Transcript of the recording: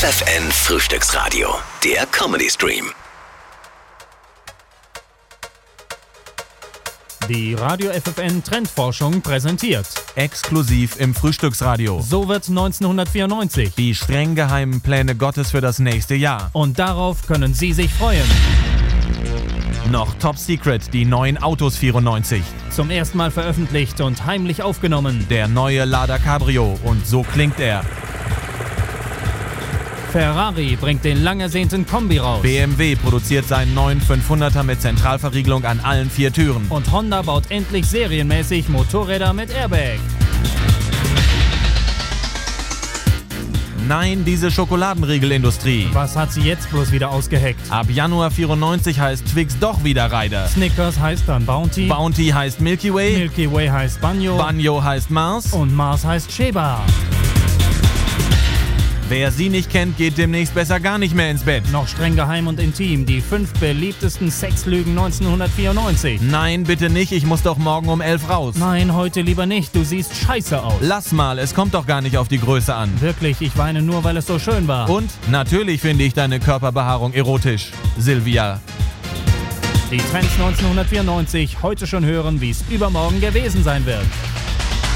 FFN Frühstücksradio, der Comedy Stream. Die Radio FFN Trendforschung präsentiert. Exklusiv im Frühstücksradio. So wird 1994. Die streng geheimen Pläne Gottes für das nächste Jahr. Und darauf können Sie sich freuen. Noch Top Secret, die neuen Autos 94. Zum ersten Mal veröffentlicht und heimlich aufgenommen. Der neue Lada Cabrio und so klingt er. Ferrari bringt den lang ersehnten Kombi raus. BMW produziert seinen neuen 500er mit Zentralverriegelung an allen 4 Türen. Und Honda baut endlich serienmäßig Motorräder mit Airbag. Nein, diese Schokoladenriegelindustrie. Was hat sie jetzt bloß wieder ausgeheckt? Ab Januar 94 heißt Twix doch wieder Ryder. Snickers heißt dann Bounty. Bounty heißt Milky Way. Milky Way heißt Banjo. Banjo heißt Mars. Und Mars heißt Sheba. Wer sie nicht kennt, geht demnächst besser gar nicht mehr ins Bett. Noch streng geheim und intim, die 5 beliebtesten Sexlügen 1994. Nein, bitte nicht, ich muss doch morgen um 11 raus. Nein, heute lieber nicht, du siehst scheiße aus. Lass mal, es kommt doch gar nicht auf die Größe an. Wirklich, ich weine nur, weil es so schön war. Und natürlich finde ich deine Körperbehaarung erotisch, Silvia. Die Trends 1994, heute schon hören, wie es übermorgen gewesen sein wird.